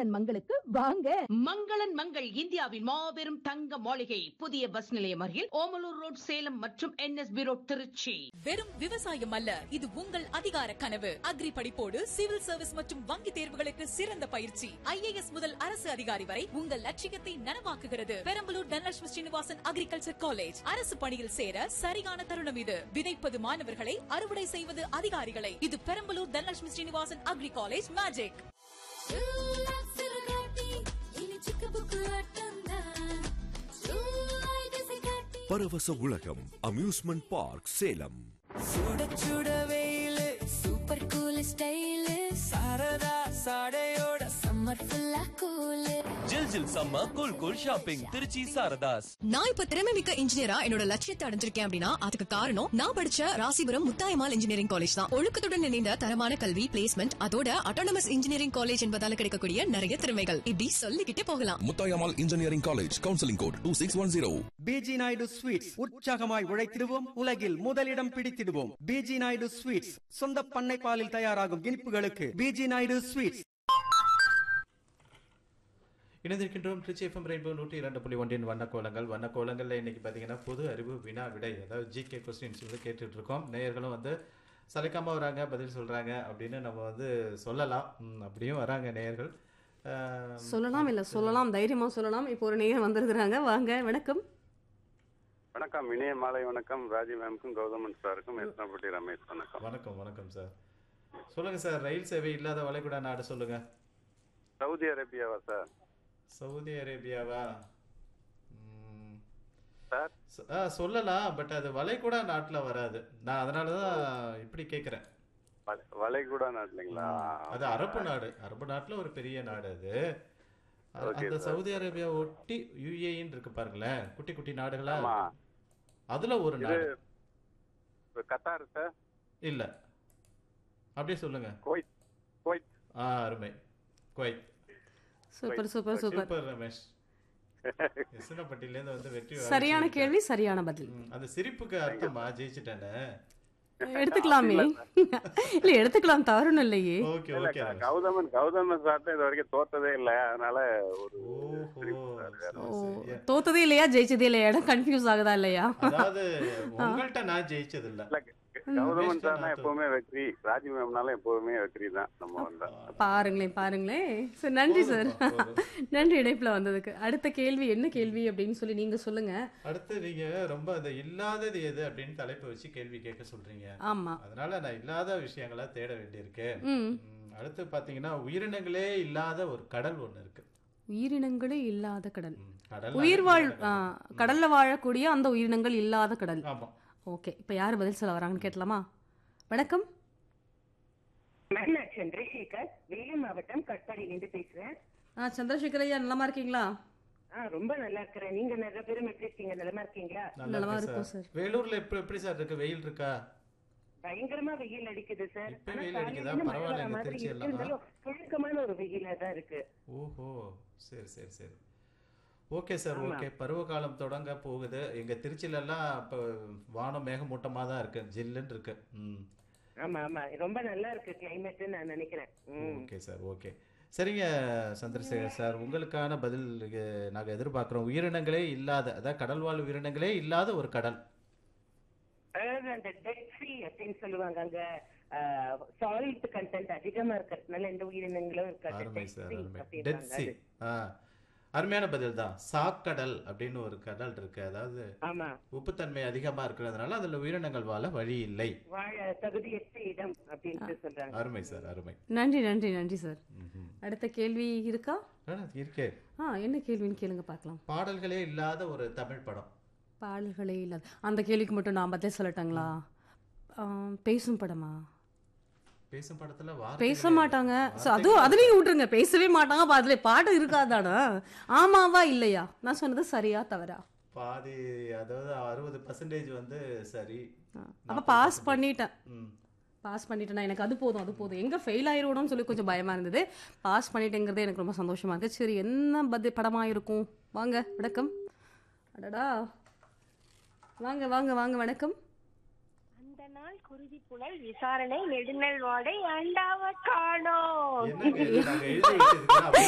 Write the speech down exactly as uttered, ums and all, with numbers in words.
மங்களன் மங்களுக்கு வாங்க. மங்களன் மங்கள் இந்தியாவின் மாபெரும் தங்க மாளிகை, புதிய பஸ் நிலையம் அருகில் ஓமலூர் ரோட் சேலம் மற்றும் என்எஸ்பி ரோட் திருச்சி. வெறும் விவசாயம் அல்ல, இது உங்கள் அதிகார கனவு. அக்ரி படிப்போடு சிவில் சர்வீஸ் மற்றும் வங்கி தேர்வுகளுக்கு சிறந்த பயிற்சி. ஐஏஎஸ் முதல் அரசு அதிகாரி வரை உங்கள் லட்சியத்தை நனவாக்குகிறது. Perambalur Dhanalakshmi Srinivasan agriculture college. அரசு பணியில் சேர சரியான தருணம் இது. விதைப்பது மாணவர்களை, அறுவடை செய்வது அதிகாரிகளை. இது Perambalur Dhanalakshmi Srinivasan agri college magic. பரவச உலகம் அம்யூஸ்மெண்ட் பார்க் சேலம். சுட சுட வெயிலு, super cool style, Saradha சாடையோட summer ஃபுல்லா கூலு. ஜில் ஜில் சம்ம cool cool shopping Trichy Saradhas. நான் இப்ப திறமை மிக்க இன்ஜினியரா என்னோட லட்சியத்தை அடைஞ்சிருக்கேன் அப்படின்னா அதுக்கு காரணம் நான் படிச்ச ராசிபுரம் முத்தாயம்மாள் இன்ஜினியரிங் காலேஜ் தான். ஒழுக்கத்துடன் இணைந்த தரமான கல்வி, பிளேஸ்மெண்ட், அதோட அட்டானமஸ் இன்ஜினியரிங் காலேஜ் என்பதால கிடைக்கக்கூடிய நிறைய திறமைகள் இப்படி சொல்லிக்கிட்டே போகலாம். Muthayammal engineering college, counselling code two six one zero. PG Naidu sweets, உற்சாகமாய் உழைத்திடுவோம், உலகில் முதலிடம் பிடித்திடுவோம். பிஜி நாயுடு ஸ்வீட்ஸ், சொந்த பண்ணை பாலில் தயாராகும் இனிப்புகளுக்கு பிஜி நாயுடு ஸ்வீட்ஸ். இணைந்திருக்கின்றோம் திருச்சி எஃப்எம் ரெயின்போ நூற்றி இரண்டு புள்ளி ஒன்றின் வண்ணக்கோலங்கள். வண்ணக்கோலங்களில் இன்னைக்கு பார்த்தீங்கன்னா பொது அறிவு வினா விடை, அதாவது ஜிகே கொஸ்டின்ஸ் வந்து கேட்டுட்டு இருக்கோம். நேயர்களும் வந்து சலிக்காமல் வராங்க, பதில் சொல்கிறாங்க அப்படின்னு நம்ம வந்து சொல்லலாம். அப்படியும் வராங்க நேயர்கள், சொல்லலாம் இல்லை சொல்லலாம், தைரியமாக சொல்லலாம். இப்போ ஒரு நேயர் வந்திருக்கிறாங்க, வாங்க. வணக்கம். வணக்கம், இணைய மாலை வணக்கம். ராஜி மேம்க்கும் கௌதமன் சாருக்கும் எத்தனைப்பட்டி ரமேஷ் வணக்கம். வணக்கம் வணக்கம் சார். சொல்லுங்கள் சார், ரயில் சேவை இல்லாத வளைகுடா நாடு சொல்லுங்கள். Saudi அரேபியாவா sir? Saudi அரேபியாவா sir? சொல்லலாம், பட் அது வளைகுடா நாட்டுல வராது. நான் அதனாலதான் இப்படி கேக்குறேன். வளைகுடா நாட்டுங்களா? அது அரபு நாடு, அரபு நாட்டுல ஒரு பெரிய நாடு அது. அந்த சவுதி அரேபியா ஒட்டி யுஏஇன்னு இருக்கு பாருங்களேன், குட்டி குட்டி நாடுகளா, அதுல ஒரு நாடு. Qatar sir? இல்ல, அப்படியே சொல்லுங்க. குவைத். குவைத். ஆ, அருமை, Kuwait. Super super super super Ramesh. எசனப்பட்டில இருந்து வந்து வெற்றி. சரியான கேள்வி, சரியான பதில். அந்த சிரிப்புக்கு அர்த்தமா ஜெயிச்சிட்டானே எடுத்துக்கலாமே. இல்ல எடுத்துக்கலாம், தவறுன்னு இல்லையே. Okay okay. Gowthaman Gowthaman sir இது வரைக்கும் தோத்ததே இல்ல, அதனால ஒரு தோத்ததே இல்லையா ஜெயிச்சதே இல்லையா, இடம் கன்ஃபியூஸ் ஆகுதா இல்லையா? அதாவது உங்கள்ட்ட நான் ஜெயிச்சது இல்ல. கௌதமன் சார் எப்பவுமே வெற்றி, ராஜி மேம்னாலும் எப்பவுமே வெற்றி தான் நம்ம வந்தா. பாருங்களேன் பாருங்களேன். சார் நன்றி சார், நன்றி இணைப்புல வந்ததுக்கு. அடுத்த கேள்வி என்ன கேள்வி அப்படின்னு சொல்லி நீங்க சொல்லுங்க. அடுத்து நீங்க ரொம்ப அந்த இல்லாதது எது அப்படின்னு தலைப்பு வச்சு கேள்வி கேட்க சொல்றீங்க. ஆமா, அதனால நான் இல்லாத விஷயங்களா தேட வேண்டியிருக்கு. அடுத்து பாத்தீங்கன்னா உயிரினங்களே இல்லாத ஒரு கடல் ஒண்ணு இருக்கு. உயிரினங்களே இல்லாத கடல், உயிர் வாழ் கடல்ல வாழக்கூடிய அந்த உயிரினங்கள் இல்லாத கடல். ஆமா. ஓகே, இப்போ யார் பதில் சொல்ல வராங்கன்னு கேட்கலாமா? வணக்கம். நான் சந்திரசேகர், வேலூர் மாவட்டம் கட்பாடியிலிருந்து பேசுறேன். ஆ, சந்திரசேகர் ஐயா, நலமா இருக்கீங்களா? ஆ, ரொம்ப நல்லா இருக்கிறேன். நீங்க நிறைய பேரும் எப்படி இருக்கீங்க? நலமா இருக்கீங்களா? நலமா இருக்கும் சார். வேலூர்ல எப்படி எப்படி சார் இருக்கு? வெயில் இருக்கா? பயங்கரமா வெயில் அடிக்குது சார். வெயில் அடிக்குதா? பரவாயில்ல, திருச்சி எல்லாம் புழுக்கமான ஒரு வெயிலா தான் இருக்கு. ஓஹோ, சரி சரி சரி. Okay sir, okay. பருவ காலம் தொடங்க போகுது. எங்க திருச்சியில எல்லாம் இப்ப வானம் மேகமூட்டமா தான் இருக்கு, ஜில்லுன்னு இருக்கு. ஆமா ஆமா, ரொம்ப நல்லா இருக்கு கிளைமேட் நான் நினைக்கிறேன். Okay sir, okay. சரிங்க சந்திரசேகர் சார், உங்களுக்கான பதில் நாங்க எதிர்பார்க்கிறோம். உயிரினங்களே இல்லாத, அதாவது கடல் வாழ் உயிரினங்களே இல்லாத ஒரு கடல். அதாவது அந்த டெட் சீ அப்படின்னு சொல்லுவாங்க, அங்க சால்ட் கண்டென்ட் அதிகமா இருக்கிறதுனால எந்த உயிரினங்களும் இருக்காது. டெட் சீ. அருமையான பதில் தான். சாக்கடல் அப்படின்னு ஒரு கடல் இருக்கு, அதாவது உப்புத்தன்மை அதிகமா இருக்கிறதுனால அதுல உயிரினங்கள் வாழ வழி இல்லை, அருமை சார், அருமை. நன்றி நன்றி நன்றி சார். அடுத்த கேள்வி இருக்கா? இருக்கே. ஆ, என்ன கேள்வின்னு கேளுங்க பார்க்கலாம். பாடல்களே இல்லாத ஒரு தமிழ் படம். பாடல்களே இல்லாத, அந்த கேள்விக்கு மட்டும் நான் பதில் சொல்லட்டாங்களா? பேசும் படமா? பேசும் படத்துல பேச மாட்டாங்க. அதுவும் அதுலயும் விட்டுருங்க, பேசவே மாட்டாங்க. அதுல பாட்டு இருக்காதானா? ஆமாவா இல்லையா? நான் சொன்னது சரியா தவறா? பாதி, அதாவது அறுபது பர்சன்டேஜ் வந்து சரி. அப்ப பாஸ் பண்ணிட்டேன், பாஸ் பண்ணிட்டேன்னா எனக்கு அது போதும், அது போதும். எங்க ஃபெயில் ஆயிரோன்னு சொல்லி கொஞ்சம் பயமா இருந்தது. பாஸ் பண்ணிட்டேங்கிறதே எனக்கு ரொம்ப சந்தோஷமா இருக்கு. சரி, என்ன பதில் படமா இருக்கும்? வாங்க. வணக்கம். அடடா, வாங்க வாங்க வாங்க. வணக்கம். நாள் குருதி புலல் விசாரணை நெடுநல் வாடை அண்டாவ காணோம்.